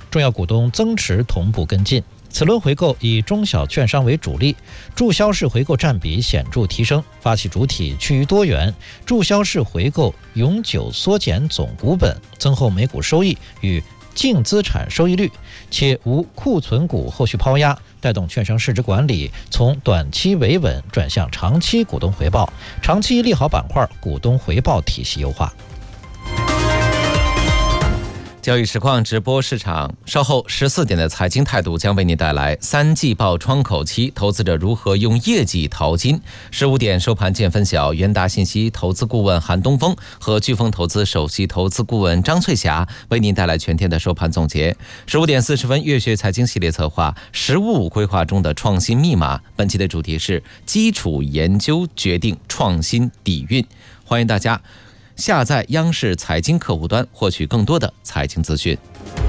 重要股东增持同步跟进。此轮回购以中小券商为主力，注销式回购占比显著提升，发起主体趋于多元，注销式回购永久缩减总股本，增厚每股收益与净资产收益率，且无库存股后续抛压，带动券商市值管理从短期维稳转向长期股东回报，长期利好板块股东回报体系优化。 交易实况直播市场，稍后14点的财经态度将为您带来3季报窗口期，投资者如何用业绩淘金。15点收盘见分晓，元达信息投资顾问韩东风和飓风投资首席投资顾问张翠霞为您带来全天的收盘总结。15点40分，月学财经系列策划15规划中的创新密码，本期的主题是基础研究决定创新底蕴。欢迎大家下载央视财经客户端，获取更多的财经资讯。